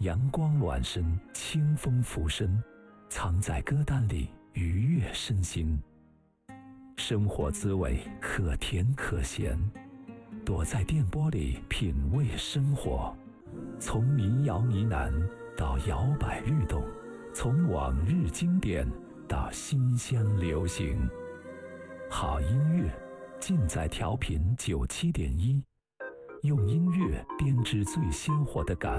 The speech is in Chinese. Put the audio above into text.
阳光暖身，清风拂身，藏在歌单里，愉悦身心。生活滋味可甜可咸，躲在电波里品味生活。从民谣呢喃到摇摆律动，从往日经典到新乡流行。好音乐尽在调频97.1，用音乐编织最鲜活的感